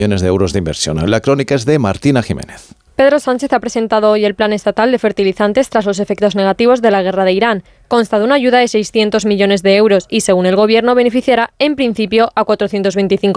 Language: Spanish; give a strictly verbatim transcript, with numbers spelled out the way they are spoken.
millones de euros de inversión. La crónica es de Martina Jiménez. Pedro Sánchez ha presentado hoy el Plan Estatal de Fertilizantes tras los efectos negativos de la guerra de Irán. Consta de una ayuda de seiscientos millones de euros y, según el Gobierno, beneficiará en principio a cuatrocientos veinticinco